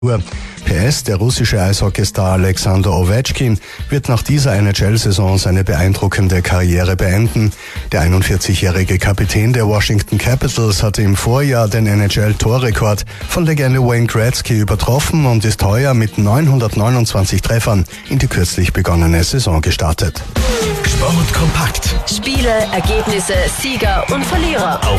PS, der russische Eishockeystar Alexander Ovechkin wird nach dieser NHL-Saison seine beeindruckende Karriere beenden. Der 41-jährige Kapitän der Washington Capitals hatte im Vorjahr den NHL-Torrekord von Legende Wayne Gretzky übertroffen und ist heuer mit 929 Treffern in die kürzlich begonnene Saison gestartet. Sport kompakt. Spiele, Ergebnisse, Sieger und Verlierer. Auf